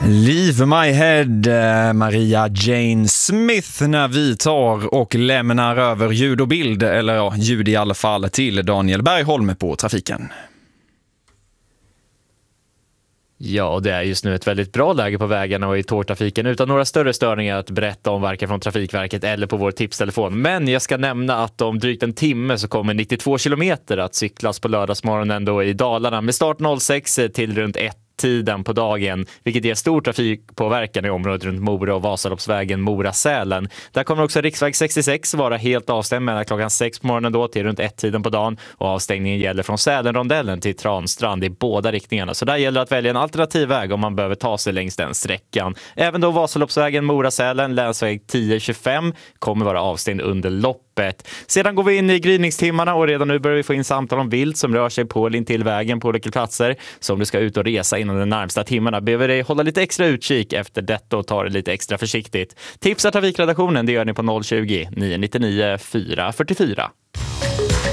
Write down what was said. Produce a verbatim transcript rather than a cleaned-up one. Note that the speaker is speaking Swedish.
Leave My Head, Maria Jane Smith, när vi tar och lämnar över ljud och bild, eller ja, ljud i alla fall, till Daniel Bergholm på trafiken. Ja, och det är just nu ett väldigt bra läge på vägarna och i tågtrafiken utan några större störningar att berätta om varken från Trafikverket eller på vår tipstelefon. Men jag ska nämna att om drygt en timme så kommer nittiotvå kilometer att cyklas på lördagsmorgonen då i Dalarna med start noll sex till runt ett tiden på dagen, vilket ger stor trafikpåverkan i området runt Mora och Vasaloppsvägen Mora-Sälen. Där kommer också riksväg sextiosex vara helt avstängd mellan klockan sex på morgonen då till runt ett tiden på dagen, och avstängningen gäller från Sälenrondellen till Transtrand i båda riktningarna. Så där gäller att välja en alternativ väg om man behöver ta sig längs den sträckan. Även då Vasaloppsvägen Mora-Sälen, länsväg tio tjugofem, kommer vara avstängd under lopp. Sedan går vi in i gryningstimmarna och redan nu börjar vi få in samtal om vilt som rör sig på eller in till vägen på olika platser. Så om du ska ut och resa inom de närmsta timmarna behöver dig hålla lite extra utkik efter detta och ta det lite extra försiktigt. Tipsa trafikredaktionen, det gör ni på noll tjugo, nio nio nio, fyra fyra fyra.